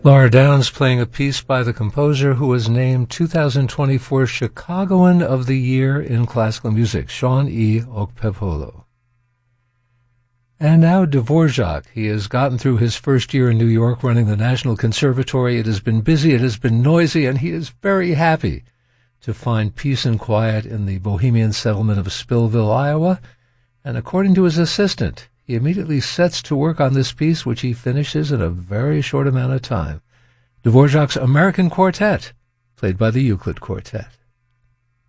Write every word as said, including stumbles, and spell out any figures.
Laura Downs playing a piece by the composer who was named two thousand twenty-four Chicagoan of the Year in Classical Music, Sean E. Okpepolo. And now Dvorak. He has gotten through his first year in New York running the National Conservatory. It has been busy, it has been noisy, and he is very happy to find peace and quiet in the bohemian settlement of Spillville, Iowa. And according to his assistant, he immediately sets to work on this piece, which he finishes in a very short amount of time. Dvorak's American Quartet, played by the Euclid Quartet.